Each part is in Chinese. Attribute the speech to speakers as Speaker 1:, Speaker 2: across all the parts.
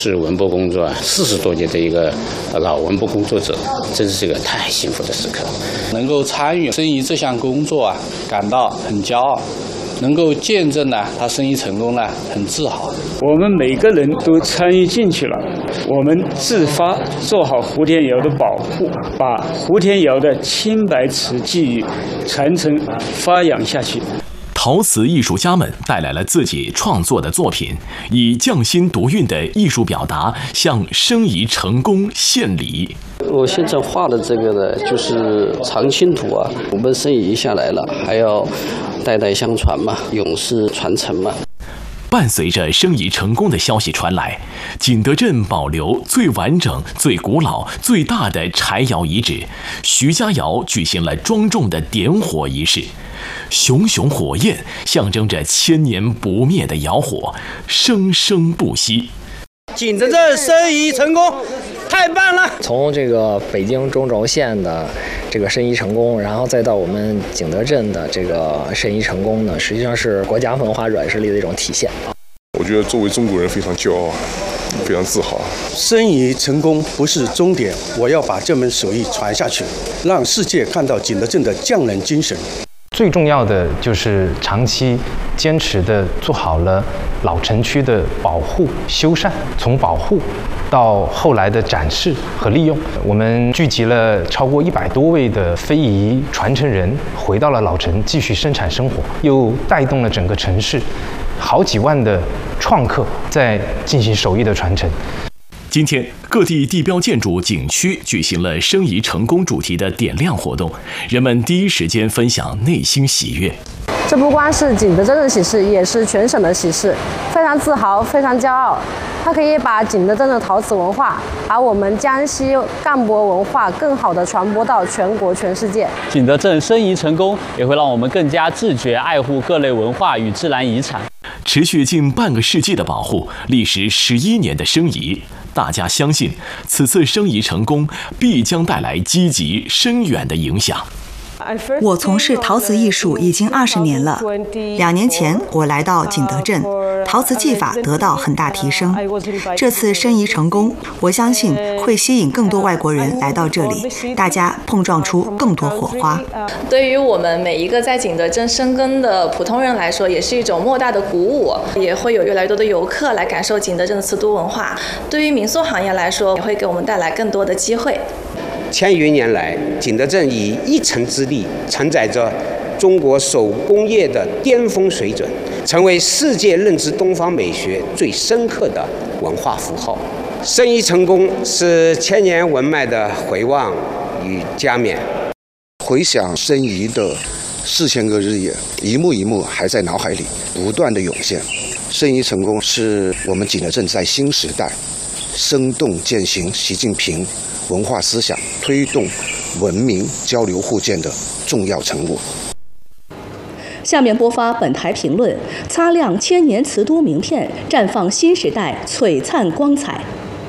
Speaker 1: 是文博工作40多届的一个老文博工作者，真是一个太幸福的时刻。
Speaker 2: 能够参与申遗这项工作感到很骄傲。能够见证他申遗成功很自豪。
Speaker 3: 我们每个人都参与进去了，我们自发做好胡天窑的保护，把胡天窑的青白瓷技艺传承发扬下去。
Speaker 4: 陶瓷艺术家们带来了自己创作的作品，以匠心独运的艺术表达向申遗成功献礼。
Speaker 5: 我现在画的这个呢，就是长青图我们申遗下来了，还要代代相传嘛，永世传承嘛。
Speaker 4: 伴随着申遗成功的消息传来，景德镇保留最完整、最古老、最大的柴窑遗址徐家窑举行了庄重的点火仪式。熊熊火焰象征着千年不灭的窑火，生生不息。
Speaker 6: 景德镇申遗成功，太棒了！
Speaker 7: 从这个北京中轴线的这个申遗成功，然后再到我们景德镇的这个申遗成功呢，实际上是国家文化软实力的一种体现。
Speaker 8: 我觉得作为中国人非常骄傲，非常自豪。
Speaker 9: 申遗成功不是终点，我要把这门手艺传下去，让世界看到景德镇的匠人精神。
Speaker 10: 最重要的就是长期坚持的做好了老城区的保护修缮，从保护到后来的展示和利用，我们聚集了超过100多位的非遗传承人，回到了老城继续生产生活，又带动了整个城市好几万的创客在进行手艺的传承。
Speaker 4: 今天，各地地标建筑景区举行了申遗成功主题的点亮活动，人们第一时间分享内心喜悦。
Speaker 11: 这不光是景德镇的喜事，也是全省的喜事，非常自豪，非常骄傲。它可以把景德镇的陶瓷文化，把我们江西干博文化更好地传播到全国全世界。
Speaker 12: 景德镇申遗成功，也会让我们更加自觉爱护各类文化与自然遗产。
Speaker 4: 持续近半个世纪的保护，历时11年的申遗，大家相信此次申遗成功必将带来积极深远的影响。
Speaker 13: 我从事陶瓷艺术已经20年了。2年前，我来到景德镇，陶瓷技法得到很大提升。这次申遗成功，我相信会吸引更多外国人来到这里，大家碰撞出更多火花。
Speaker 14: 对于我们每一个在景德镇深耕的普通人来说，也是一种莫大的鼓舞，也会有越来越多的游客来感受景德镇的瓷都文化。对于民宿行业来说，也会给我们带来更多的机会。
Speaker 15: 千余年来，景德镇以一城之力承载着中国手工业的巅峰水准，成为世界认知东方美学最深刻的文化符号。申遗成功是千年文脉的回望与加冕。
Speaker 16: 回想申遗的4000个日夜，一幕一幕还在脑海里不断的涌现。申遗成功是我们景德镇在新时代生动践行习近平文化思想，推动文明交流互鉴的重要成果。
Speaker 17: 下面播发本台评论：擦亮千年瓷都名片，绽放新时代璀璨光彩。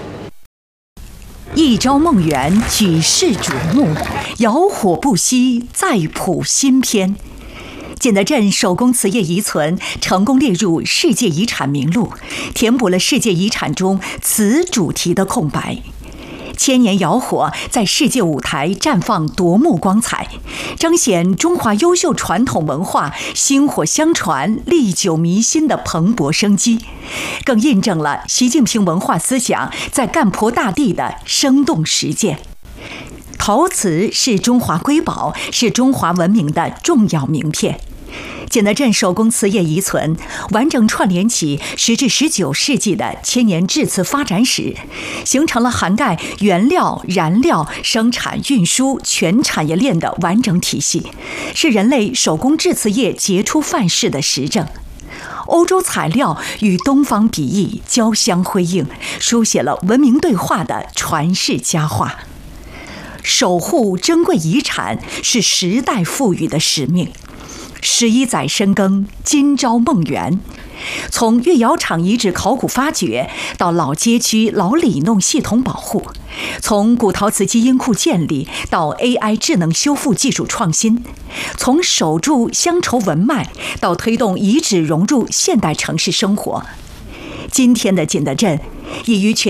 Speaker 18: 一朝梦圆，举世瞩目，窑火不息，再谱新篇。景德镇手工瓷业遗存成功列入世界遗产名录，填补了世界遗产中瓷主题的空白。千年窑火在世界舞台绽放夺目光彩，彰显中华优秀传统文化薪火相传、历久弥新的蓬勃生机，更印证了习近平文化思想在干婆大地的生动实践。陶瓷是中华瑰宝，是中华文明的重要名片。景德镇手工瓷业遗存完整串联起10至19世纪的千年制瓷发展史，形成了涵盖原料、燃料、生产、运输全产业链的完整体系，是人类手工制瓷业杰出范式的实证。欧洲材料与东方笔意交相辉映，书写了文明对话的传世佳话。守护珍贵遗产是时代赋予的使命。11载深耕，今朝梦圆。从越窑厂遗址考古发掘到老街区老里弄系统保护，从古陶瓷基因库建立到 AI 智能修复技术创新，从守住乡愁文脉到推动遗址融入现代城市生活。今天的景德镇已于全